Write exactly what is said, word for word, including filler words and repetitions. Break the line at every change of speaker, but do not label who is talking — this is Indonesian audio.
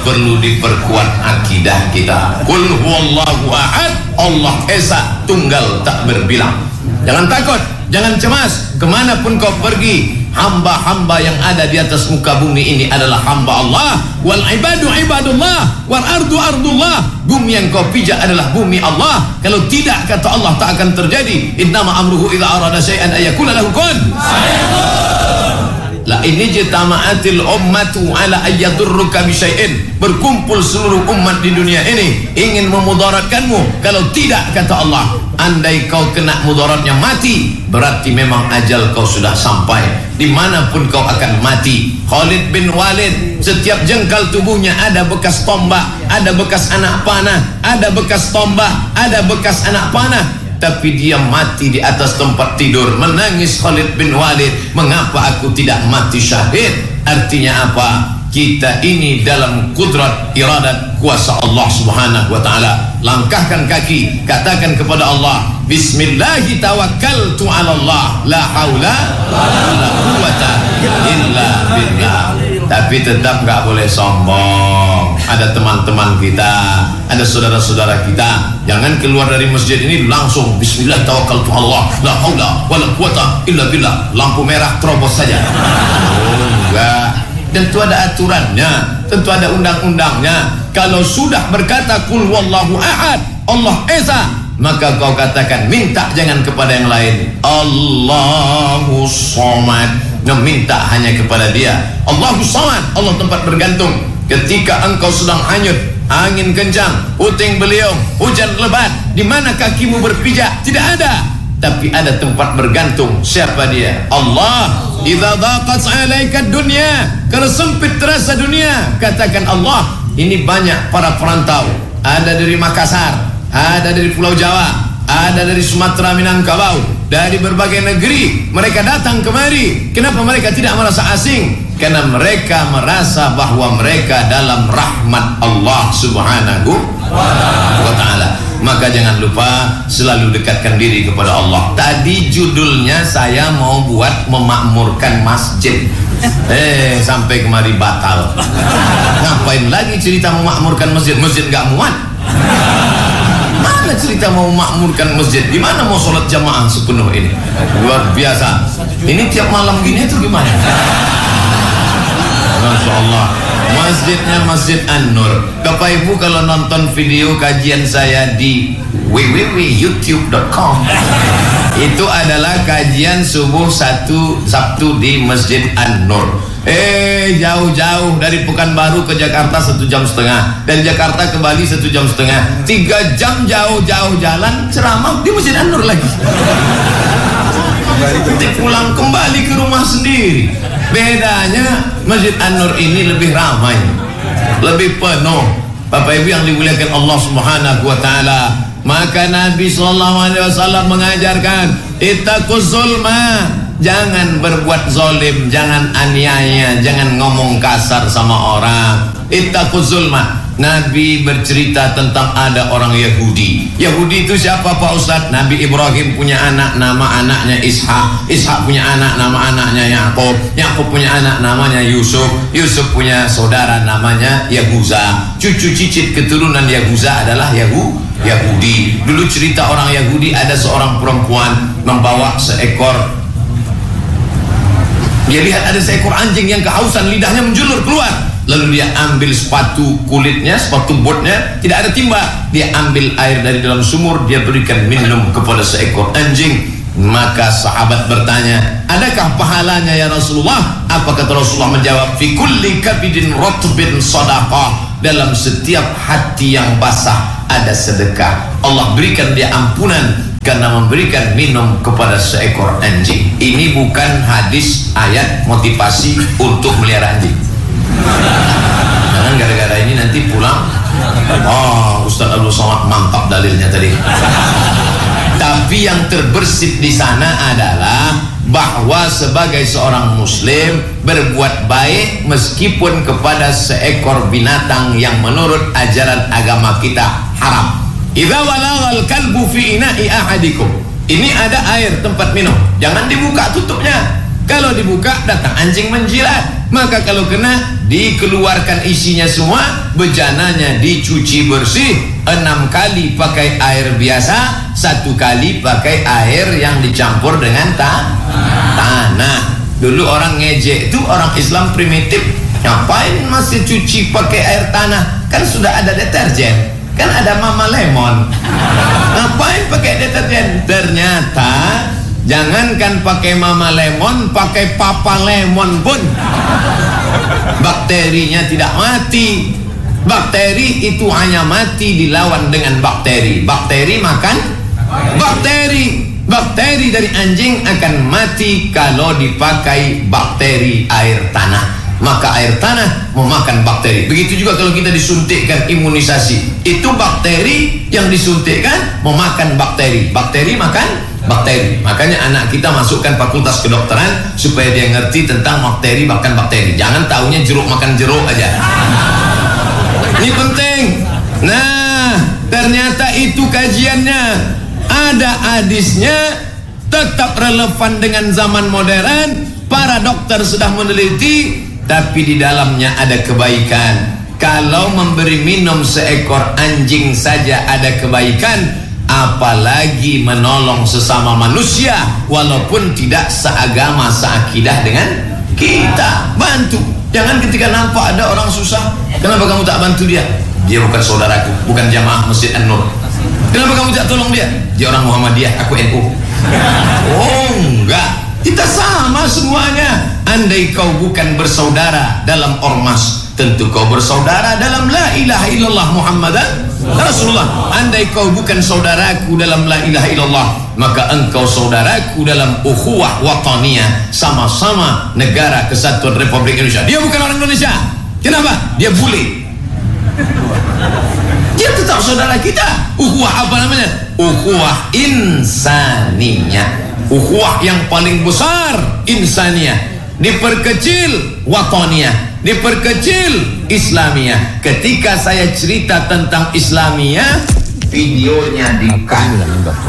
perlu diperkuat akidah kita. Qul huwallahu ahad, Allah esa, tunggal tak berbilang. Jangan takut, jangan cemas, kemanapun kau pergi. Hamba-hamba yang ada di atas muka bumi ini adalah hamba Allah. Wal ibadu ibadullah, wal ardu ardullah. Bumi yang kau pijak adalah bumi Allah. Kalau tidak, kata Allah, tak akan terjadi. Innama amruhu idza arada syai'an ayakuna lahu kun fayakun. La ini jitama'atil ummatu ala ayyadurruka bisyai'in. Berkumpul seluruh umat di dunia ini ingin memudaratkanmu. Kalau tidak, kata Allah, andai kau kena mudaratnya mati, berarti memang ajal kau sudah sampai. Dimanapun kau akan mati. Khalid bin Walid, setiap jengkal tubuhnya ada bekas tombak, ada bekas anak panah, ada bekas tombak, ada bekas anak panah, tapi dia mati di atas tempat tidur. Menangis Khalid bin Walid, mengapa aku tidak mati syahid? Artinya apa? Kita ini dalam kudrat, iradat, kuasa Allah subhanahu wa ta'ala. Langkahkan kaki, katakan kepada Allah, Bismillahi tawakkaltu ala Allah, la hawla wa la quwata illa billah. Tapi tetap gak boleh sombong. Ada teman-teman kita, ada saudara-saudara kita, jangan keluar dari masjid ini langsung Bismillah tawakkaltu Allah, la hawla wa la quwata illa billah. Lampu merah terobos saja. Oh, enggak. Tentu ada aturannya, tentu ada undang-undangnya. Kalau sudah berkata Qul wallahu ahad, Allah esa, maka kau katakan, minta jangan kepada yang lain. Allahu somad, meminta hanya kepada dia. Allahu somad, Allah tempat bergantung. Ketika engkau sedang hanyut, angin kencang, puting beliung, hujan lebat, di mana kakimu berpijak? Tidak ada, tapi ada tempat bergantung. Siapa dia? Allah. Idza daqat 'alaika dunya, kalau sempit terasa dunia, katakan Allah. Ini banyak para perantau, ada dari Makassar, ada dari Pulau Jawa, ada dari Sumatera Minangkabau, dari berbagai negeri. Mereka datang kemari. Kenapa mereka tidak merasa asing? Karena mereka merasa bahwa mereka dalam rahmat Allah subhanahu wa ta'ala. Maka jangan lupa selalu dekatkan diri kepada Allah. Tadi judulnya saya mau buat memakmurkan masjid, eh sampai kemari batal. Ngapain lagi cerita memakmurkan masjid? Masjid gak muat. Mana cerita mau memakmurkan masjid? Gimana mau sholat jamaah sepenuh ini? Luar biasa. Ini tiap malam gini tuh gimana? Masya Allah. Masjidnya Masjid An-Nur. Bapak Ibu kalau nonton video kajian saya di w w w titik youtube titik com, itu adalah kajian subuh satu Sabtu di Masjid An-Nur. Eh jauh-jauh dari Pekanbaru ke Jakarta satu jam setengah, dari Jakarta ke Bali satu jam setengah, tiga jam jauh-jauh jalan ceramah di Masjid An-Nur lagi. Nanti pulang kembali ke rumah sendiri. Bedanya Masjid An-Nur ini lebih ramai, lebih penuh. Bapak Ibu yang dimuliakan Allah subhanahu wa ta'ala, maka Nabi sallallahu alaihi wasallam mengajarkan ittaquz zulma, jangan berbuat zalim, jangan aniaya, jangan ngomong kasar sama orang. Ittaquz zulma. Nabi bercerita tentang ada orang Yahudi. Yahudi itu siapa Pak Ustadz? Nabi Ibrahim punya anak, nama anaknya Ishak. Ishak punya anak, nama anaknya Yakub. Yakub punya anak, namanya Yusuf. Yusuf punya saudara, namanya Yahuza. Cucu cicit keturunan Yahuza adalah Yahu Yahudi. Dulu cerita orang Yahudi, ada seorang perempuan membawa seekor. Dia lihat ada seekor anjing yang kehausan, lidahnya menjulur keluar. Lalu dia ambil sepatu kulitnya, sepatu botnya, tidak ada timba. Dia ambil air dari dalam sumur, dia berikan minum kepada seekor anjing. Maka sahabat bertanya, adakah pahalanya ya Rasulullah? Apa kata Rasulullah menjawab, fi kulli kabidin rotbin sadaqah, dalam setiap hati yang basah ada sedekah. Allah berikan dia ampunan karena memberikan minum kepada seekor anjing. Ini bukan hadis ayat motivasi untuk melihara anjing. Jangan gara-gara ini nanti pulang, oh Ustaz Abdul Somad mantap dalilnya tadi. Tapi yang terbersit di sana adalah bahwa sebagai seorang muslim berbuat baik meskipun kepada seekor binatang yang menurut ajaran agama kita haram. Idza walagal kalbu fi ina'i ahadikum. Ini ada air tempat minum, jangan dibuka tutupnya. Kalau dibuka datang anjing menjilat. Maka kalau kena dikeluarkan isinya semua, bejananya dicuci bersih, enam kali pakai air biasa, satu kali pakai air yang dicampur dengan ta tanah. Dulu orang ngejek itu orang Islam primitif, ngapain masih cuci pakai air tanah? Kan sudah ada deterjen, kan ada Mama Lemon, ngapain pakai deterjen? Ternyata jangankan pakai Mama Lemon, pakai Papa Lemon pun bakterinya tidak mati. Bakteri itu hanya mati dilawan dengan bakteri. Bakteri makan bakteri. Bakteri dari anjing akan mati kalau dipakai bakteri air tanah. Maka air tanah memakan bakteri. Begitu juga kalau kita disuntikkan imunisasi, itu bakteri yang disuntikkan memakan bakteri. Bakteri makan bakteri. Makanya anak kita masukkan fakultas kedokteran supaya dia ngerti tentang bakteri makan bakteri. Jangan taunya jeruk makan jeruk aja. Ini penting. Nah, ternyata itu kajiannya. Ada hadisnya, tetap relevan dengan zaman modern. Para dokter sudah meneliti, tapi di dalamnya ada kebaikan. Kalau memberi minum seekor anjing saja ada kebaikan, apalagi menolong sesama manusia walaupun tidak seagama, seakidah dengan kita. Bantu. Jangan ketika nampak ada orang susah, kenapa kamu tak bantu dia? Dia bukan saudaraku, bukan jamaah Masjid An-Nur. Kenapa kamu tak tolong dia? Dia orang Muhammadiyah, aku N U. Oh enggak, kita sama semuanya. Andai kau bukan bersaudara dalam ormas, tentu kau bersaudara dalam la ilaha illallah Muhammadan Rasulullah. Andai kau bukan saudaraku dalam la ilaha illallah, maka engkau saudaraku dalam ukhuwah wataniyah, sama-sama negara kesatuan Republik Indonesia. Dia bukan orang Indonesia. Kenapa? Dia bule. Dia tetap saudara kita. Ukhuwah apa namanya? Ukhuwah insaniyah. Ukhuwah yang paling besar insaniyah. Diperkecil wataniyah, diperkecil islamiyah. Ketika saya cerita tentang islamiyah, videonya di